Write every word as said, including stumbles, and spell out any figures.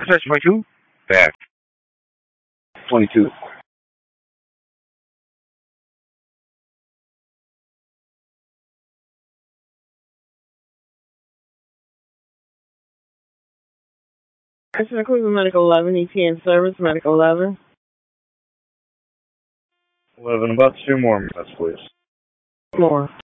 That's twenty-two? Back. twenty-two. Attention Cleveland Medical eleven, E T N service, Medical eleven. eleven, about two more minutes, please. More.